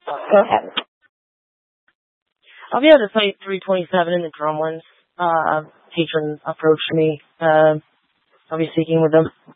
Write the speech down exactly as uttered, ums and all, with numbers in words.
Go ahead. I'll be able to fight three twenty-seven in the Gremlins. Uh, patron approached me. Uh, I'll be speaking with them.